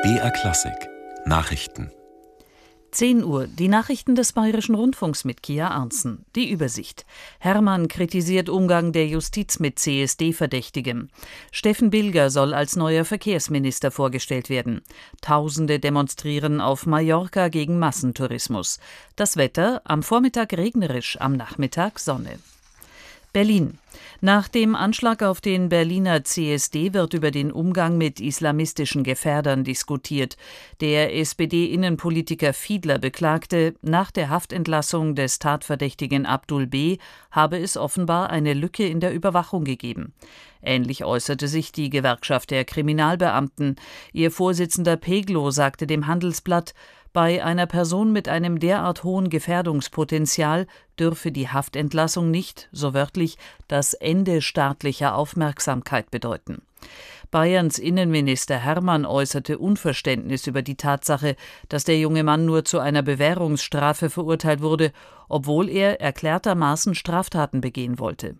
BR Klassik Nachrichten 10 Uhr, die Nachrichten des Bayerischen Rundfunks mit Kia Arntzen. Die Übersicht. Hermann kritisiert Umgang der Justiz mit CSD-Verdächtigem. Steffen Bilger soll als neuer Verkehrsminister vorgestellt werden. Tausende demonstrieren auf Mallorca gegen Massentourismus. Das Wetter, am Vormittag regnerisch, am Nachmittag Sonne. Berlin. Nach dem Anschlag auf den Berliner CSD wird über den Umgang mit islamistischen Gefährdern diskutiert. Der SPD-Innenpolitiker Fiedler beklagte, nach der Haftentlassung des Tatverdächtigen Abdul B. habe es offenbar eine Lücke in der Überwachung gegeben. Ähnlich äußerte sich die Gewerkschaft der Kriminalbeamten. Ihr Vorsitzender Peglo sagte dem Handelsblatt, bei einer Person mit einem derart hohen Gefährdungspotenzial dürfe die Haftentlassung nicht, so wörtlich, das Ende staatlicher Aufmerksamkeit bedeuten. Bayerns Innenminister Hermann äußerte Unverständnis über die Tatsache, dass der junge Mann nur zu einer Bewährungsstrafe verurteilt wurde, obwohl er erklärtermaßen Straftaten begehen wollte.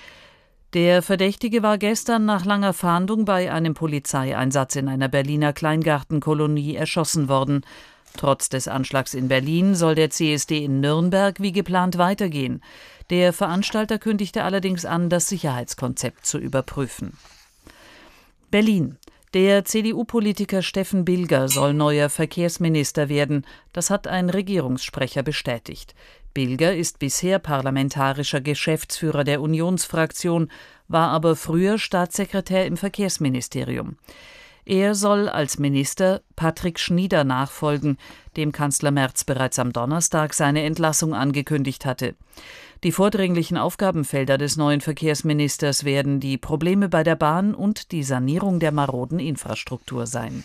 Der Verdächtige war gestern nach langer Fahndung bei einem Polizeieinsatz in einer Berliner Kleingartenkolonie erschossen worden. Trotz des Anschlags in Berlin soll der CSD in Nürnberg wie geplant weitergehen. Der Veranstalter kündigte allerdings an, das Sicherheitskonzept zu überprüfen. Berlin. Der CDU-Politiker Steffen Bilger soll neuer Verkehrsminister werden. Das hat ein Regierungssprecher bestätigt. Bilger ist bisher parlamentarischer Geschäftsführer der Unionsfraktion, war aber früher Staatssekretär im Verkehrsministerium. Er soll als Minister Patrick Schnieder nachfolgen, dem Kanzler Merz bereits am Donnerstag seine Entlassung angekündigt hatte. Die vordringlichen Aufgabenfelder des neuen Verkehrsministers werden die Probleme bei der Bahn und die Sanierung der maroden Infrastruktur sein.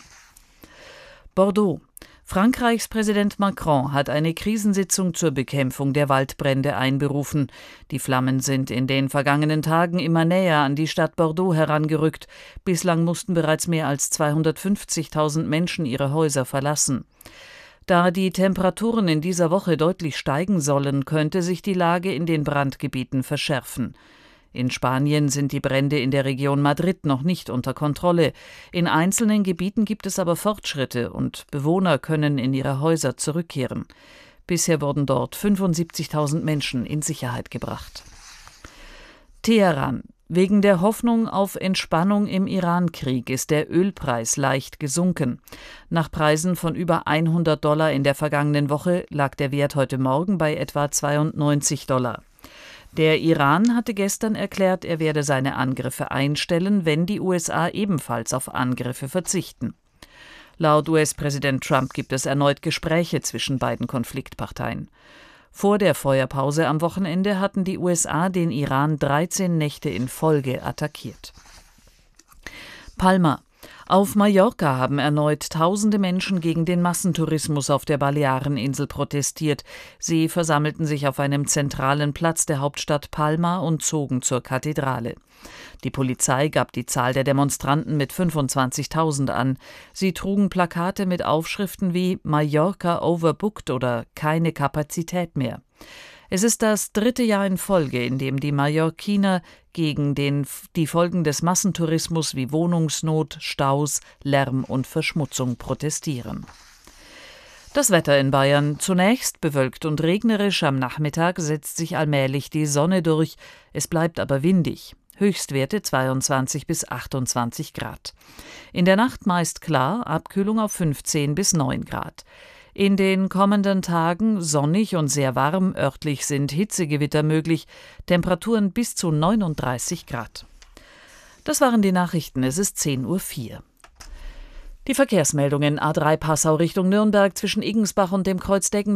Bordeaux. Frankreichs Präsident Macron hat eine Krisensitzung zur Bekämpfung der Waldbrände einberufen. Die Flammen sind in den vergangenen Tagen immer näher an die Stadt Bordeaux herangerückt. Bislang mussten bereits mehr als 250.000 Menschen ihre Häuser verlassen. Da die Temperaturen in dieser Woche deutlich steigen sollen, könnte sich die Lage in den Brandgebieten verschärfen. In Spanien sind die Brände in der Region Madrid noch nicht unter Kontrolle. In einzelnen Gebieten gibt es aber Fortschritte und Bewohner können in ihre Häuser zurückkehren. Bisher wurden dort 75.000 Menschen in Sicherheit gebracht. Teheran. Wegen der Hoffnung auf Entspannung im Iran-Krieg ist der Ölpreis leicht gesunken. Nach Preisen von über $100 in der vergangenen Woche lag der Wert heute Morgen bei etwa $92. Der Iran hatte gestern erklärt, er werde seine Angriffe einstellen, wenn die USA ebenfalls auf Angriffe verzichten. Laut US-Präsident Trump gibt es erneut Gespräche zwischen beiden Konfliktparteien. Vor der Feuerpause am Wochenende hatten die USA den Iran 13 Nächte in Folge attackiert. Palma. Auf Mallorca haben erneut tausende Menschen gegen den Massentourismus auf der Baleareninsel protestiert. Sie versammelten sich auf einem zentralen Platz der Hauptstadt Palma und zogen zur Kathedrale. Die Polizei gab die Zahl der Demonstranten mit 25.000 an. Sie trugen Plakate mit Aufschriften wie Mallorca overbooked oder keine Kapazität mehr. Es ist das 3. Jahr in Folge, in dem die Mallorquiner gegen die Folgen des Massentourismus wie Wohnungsnot, Staus, Lärm und Verschmutzung protestieren. Das Wetter in Bayern. Zunächst bewölkt und regnerisch, am Nachmittag setzt sich allmählich die Sonne durch, es bleibt aber windig. Höchstwerte 22 bis 28 Grad. In der Nacht meist klar, Abkühlung auf 15 bis 9 Grad. In den kommenden Tagen sonnig und sehr warm, örtlich sind Hitzegewitter möglich, Temperaturen bis zu 39 Grad. Das waren die Nachrichten, es ist 10:04 Uhr. Die Verkehrsmeldungen: A3 Passau Richtung Nürnberg zwischen Iggensbach und dem Kreuz Deggendorf